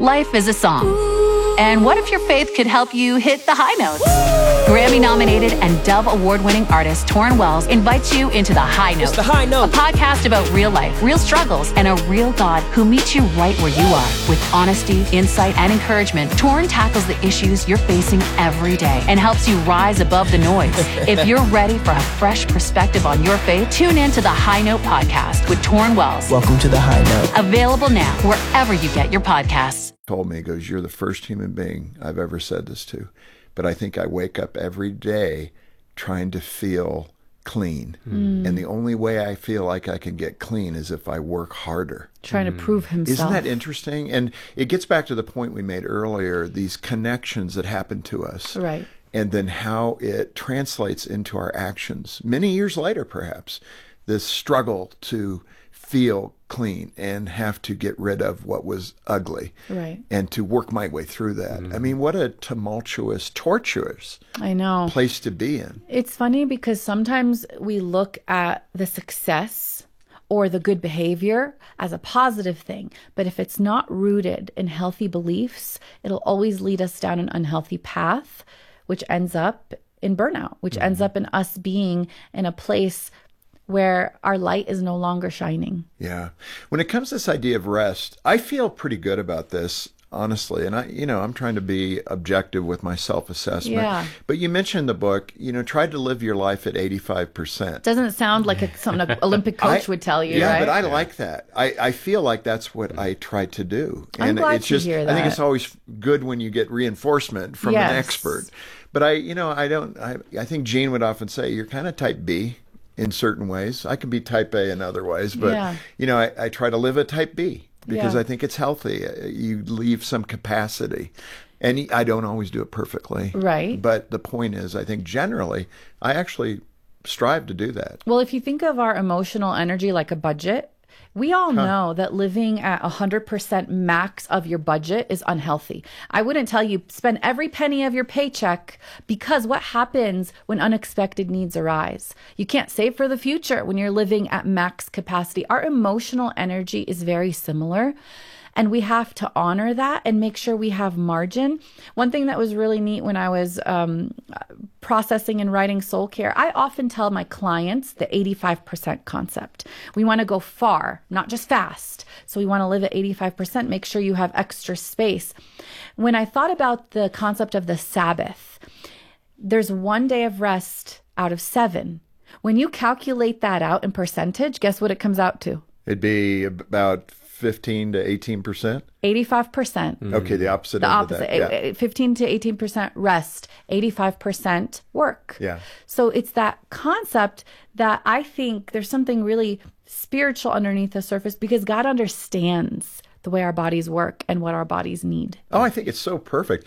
Life is a song. And what if your faith could help you hit the high notes? Grammy-nominated and Dove Award-winning artist Torrin Wells invites you into The High Note. It's The High Note. A podcast about real life, real struggles, and a real God who meets you right where you are. With honesty, insight, and encouragement, Torrin tackles the issues you're facing every day and helps you rise above the noise. If you're ready for a fresh perspective on your faith, tune in to The High Note podcast with Torrin Wells. Welcome to The High Note. Available now wherever you get your podcasts. Told me, he goes, "You're the first human being I've ever said this to, but I think I wake up every day trying to feel clean. And the only way I feel like I can get clean is if I work harder." Trying to prove himself. Isn't that interesting? And it gets back to the point we made earlier, these connections that happen to us. Right. And then how it translates into our actions. Many years later, perhaps, this struggle to feel clean and have to get rid of what was ugly. Right. And to work my way through that. I mean, what a tumultuous, tortuous I know. place to be in. It's funny because sometimes we look at the success or the good behavior as a positive thing. But if it's not rooted in healthy beliefs, it'll always lead us down an unhealthy path, which ends up in burnout, which ends up in us being in a place where our light is no longer shining. Yeah. When it comes to this idea of rest, I feel pretty good about this, honestly. And I'm trying to be objective with my self-assessment. Yeah. But you mentioned in the book, try to live your life at 85%. Doesn't sound like something an Olympic coach would tell you, yeah, right? but I like that. I feel like that's what I try to do. I'm glad it's to hear I think that. it's always good when you get reinforcement from an expert. But I think Gene would often say, you're kind of type B in certain ways. I can be type A in other ways, but I try to live a type B because I think it's healthy. You leave some capacity. And I don't always do it perfectly. Right. But the point is, I think generally, I actually strive to do that. Well, if you think of our emotional energy like a budget, we all know that living at 100% max of your budget is unhealthy. I wouldn't tell you spend every penny of your paycheck, because what happens when unexpected needs arise? You can't save for the future when you're living at max capacity. Our emotional energy is very similar. And we have to honor that and make sure we have margin. One thing that was really neat when I was processing and writing Soul Care, I often tell my clients the 85% concept. We want to go far, not just fast. So we want to live at 85%, make sure you have extra space. When I thought about the concept of the Sabbath, there's 1 day of rest out of 7. When you calculate that out in percentage, guess what it comes out to? It'd be about 15 to 18%? 85%. Okay, the opposite The end of opposite. that. Yeah. 15 to 18% rest, 85% work. Yeah. So it's that concept that I think there's something really spiritual underneath the surface, because God understands the way our bodies work and what our bodies need. Oh, I think it's so perfect.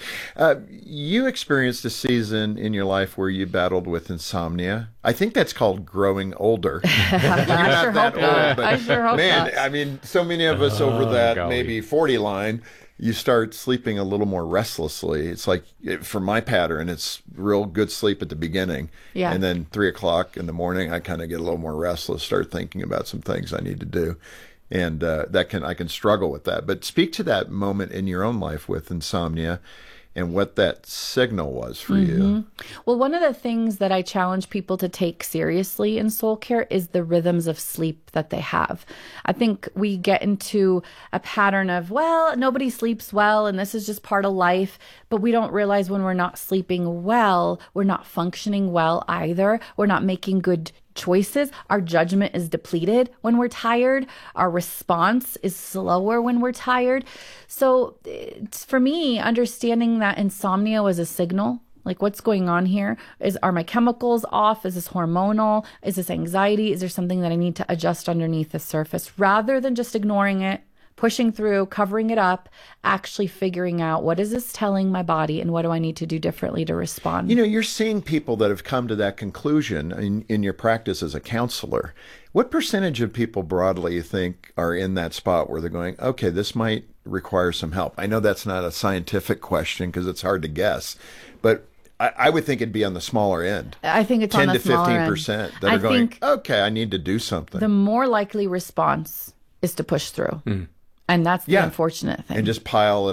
You experienced a season in your life where you battled with insomnia. I think that's called growing older. I sure hope not. I sure hope man, not. I mean, so many of us over that golly. maybe 40 line, you start sleeping a little more restlessly. It's like, for my pattern, it's real good sleep at the beginning. Yeah. And then 3 o'clock in the morning, I kind of get a little more restless, start thinking about some things I need to do. And I can struggle with that. But speak to that moment in your own life with insomnia and what that signal was for you. Well, one of the things that I challenge people to take seriously in Soul Care is the rhythms of sleep that they have. I think we get into a pattern of, well, nobody sleeps well and this is just part of life, but we don't realize when we're not sleeping well, we're not functioning well either. We're not making good choices. Our judgment is depleted when we're tired. Our response is slower when we're tired. So for me, understanding that insomnia was a signal, like what's going on here? Are my chemicals off? Is this hormonal? Is this anxiety? Is there something that I need to adjust underneath the surface? Rather than just ignoring it, pushing through, covering it up, actually figuring out, what is this telling my body and what do I need to do differently to respond? You're seeing people that have come to that conclusion in your practice as a counselor. What percentage of people broadly you think are in that spot where they're going, okay, this might require some help? I know that's not a scientific question because it's hard to guess, but I would think it'd be on the smaller end. I think it's on the smaller end. 10 to 15% that are going, okay, I need to do something. The more likely response is to push through. And that's the unfortunate thing. And just pile it